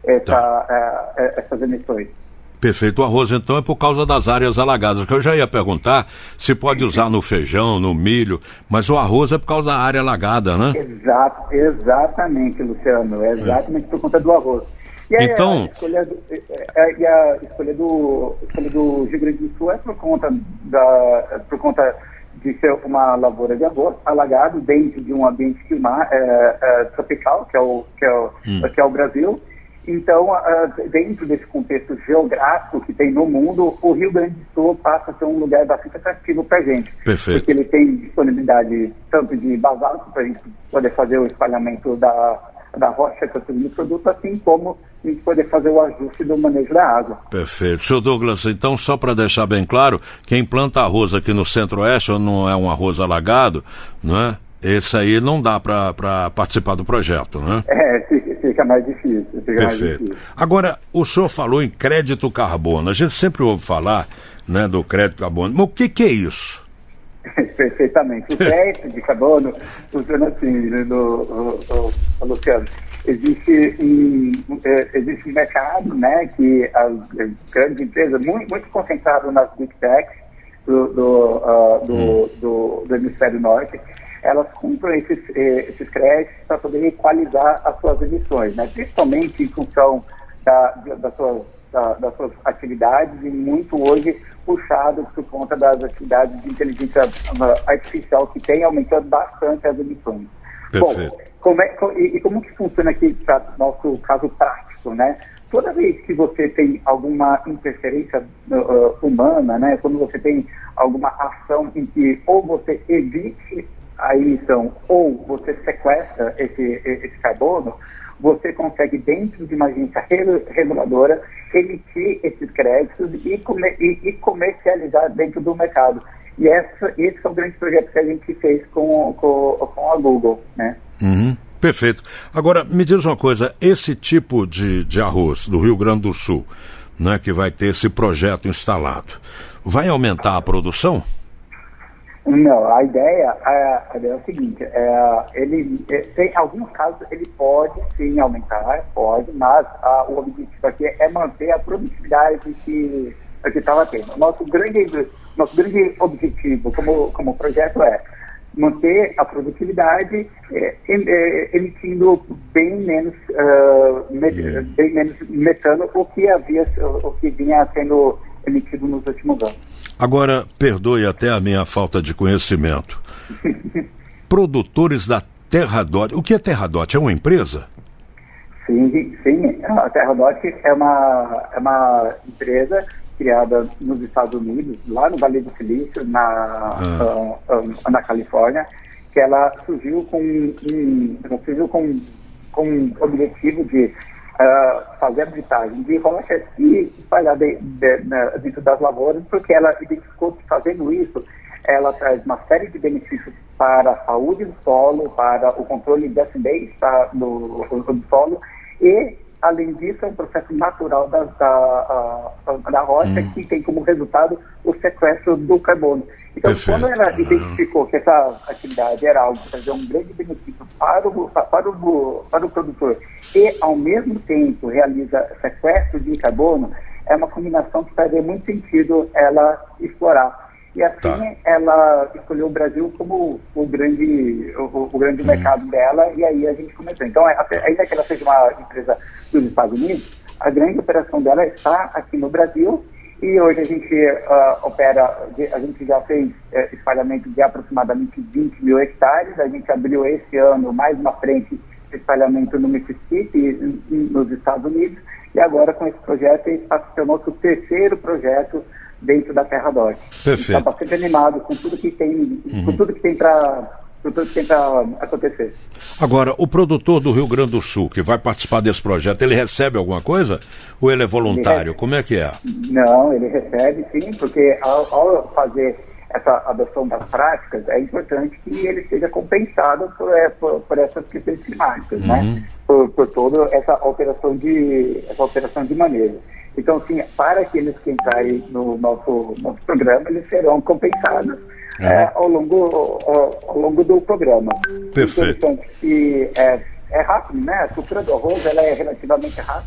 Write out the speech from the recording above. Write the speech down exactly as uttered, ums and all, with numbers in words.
essa, tá. uh, essas emissões. Perfeito. O arroz, então, é por causa das áreas alagadas, que eu já ia perguntar se pode usar no feijão, no milho, mas o arroz é por causa da área alagada, né? Exato, exatamente, Luciano, é exatamente é. por conta do arroz. E aí, então... a escolha do, e a escolha do, a escolha do Rio Grande do Sul é por conta, da, por conta de ser uma lavoura de arroz alagado dentro de um ambiente clima, é, é, tropical, que é o, que é o, hum. que é o Brasil. Então, uh, dentro desse contexto geográfico que tem no mundo, o Rio Grande do Sul passa a ser um lugar bastante atrativo para a gente. Perfeito. Porque ele tem disponibilidade tanto de basalto para a gente poder fazer o espalhamento da, da rocha que o produto, assim como a gente poder fazer o ajuste do manejo da água. Perfeito. Senhor Douglas, então, só para deixar bem claro, quem planta arroz aqui no Centro-Oeste, não é um arroz alagado, não é? Esse aí não dá para participar do projeto, né? É, fica, fica mais difícil. Fica Perfeito. Mais difícil. Agora, o senhor falou em crédito carbono. A gente sempre ouve falar, né, do crédito carbono. Mas o que, que é isso? Perfeitamente. O crédito de carbono funciona assim, no, no, no, no, Luciano. Existe um, existe um mercado, né, que as grandes empresas, muito, muito concentrado nas big techs do, do, uh, do, hum. do, do hemisfério norte, elas compram esses, esses créditos para poder equalizar as suas emissões, né? Principalmente em função da, da sua, da, das suas atividades e muito hoje puxado por conta das atividades de inteligência artificial que tem aumentado bastante as emissões. Perfeito. Bom, como é, e, e como que funciona aqui para nosso caso prático, né? Toda vez que você tem alguma interferência uh, humana, né? Quando você tem alguma ação em que ou você evite a emissão ou você sequestra esse, esse carbono, você consegue, dentro de uma agência reguladora, emitir esses créditos e, comer, e, e comercializar dentro do mercado. E essa, esse é o grande projeto que a gente fez com, com, com a Google, né? Uhum. Perfeito. Agora, me diz uma coisa, esse tipo de, de arroz do Rio Grande do Sul, né, que vai ter esse projeto instalado, vai aumentar a produção? Não, a ideia é, a ideia é o seguinte, é, ele, é, tem alguns casos ele pode sim aumentar, pode, mas a, o objetivo aqui é manter a produtividade que que estava tendo. Nosso grande, nosso grande objetivo como, como projeto é manter a produtividade é, é, emitindo bem menos, uh, met, yeah. bem menos metano, o que havia, o que vinha sendo emitido nos últimos anos. Agora, perdoe até a minha falta de conhecimento. Produtores da Terradot. O que é Terradot? É uma empresa? Sim, sim. A Terradot é uma, é uma empresa criada nos Estados Unidos, lá no Vale do Silício, na, ah. uh, uh, na Califórnia, que ela surgiu com um, surgiu com, com um objetivo de Uh, fazer a habilitagem de rochas e espalhar de, de, de, dentro das lavouras, porque ela identificou que fazendo isso, ela traz uma série de benefícios para a saúde do solo, para o controle de acidez tá, do, do solo, e, além disso, é um processo natural da, da, a, da rocha hum. que tem como resultado o sequestro do carbono. Então, Perfeito. Quando ela identificou que essa atividade era algo que trazia um grande benefício para o, para, o, para o produtor e, ao mesmo tempo, realiza sequestro de carbono, é uma combinação que fazia muito sentido ela explorar. E assim, tá. ela escolheu o Brasil como o grande, o, o grande hum. mercado dela, e aí a gente começou. Então, ainda que ela seja uma empresa dos Estados Unidos, a grande operação dela está aqui no Brasil. E hoje a gente uh, opera, a gente já fez uh, espalhamento de aproximadamente vinte mil hectares. A gente abriu esse ano, mais uma frente, espalhamento no Mississippi, nos Estados Unidos. E agora, com esse projeto, esse passa a ser o nosso terceiro projeto dentro da Terradot. Perfeito. Está bastante animado com tudo que tem, uhum. com tudo que tem para... tudo que tem para acontecer. Agora, o produtor do Rio Grande do Sul, que vai participar desse projeto, ele recebe alguma coisa? Ou ele é voluntário? Ele Como é que é? Não, ele recebe sim, porque ao, ao fazer essa adoção das práticas, é importante que ele seja compensado por, por, por essas questões climáticas, uhum. né? Por, por toda essa operação de, essa operação de manejo. Então, sim, para aqueles que entrarem no nosso, nosso programa, eles serão compensados É. É, ao, longo, ao, ao longo do programa. Perfeito. Então, que é, é rápido, né? A cultura do arroz ela é relativamente rápida.